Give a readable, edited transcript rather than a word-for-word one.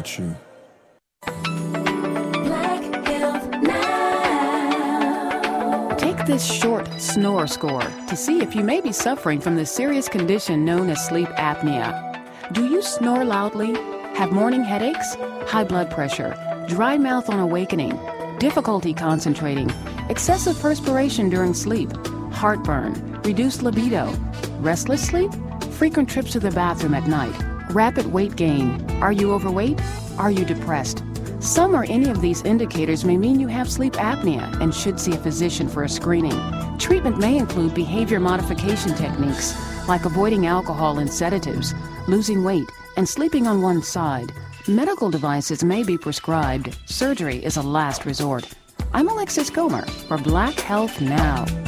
about you. Black Health Now. Take this short snore score to see if you may be suffering from the serious condition known as sleep apnea. Do you snore loudly? Have morning headaches? High blood pressure? Dry mouth on awakening? Difficulty concentrating? Excessive perspiration during sleep? Heartburn? Reduced libido? Restless sleep? Frequent trips to the bathroom at night? Rapid weight gain? Are you overweight? Are you depressed? Some or any of these indicators may mean you have sleep apnea and should see a physician for a screening. Treatment may include behavior modification techniques like avoiding alcohol and sedatives, losing weight, and sleeping on one side. Medical devices may be prescribed. Surgery is a last resort. I'm Alexis Gomer for Black Health Now.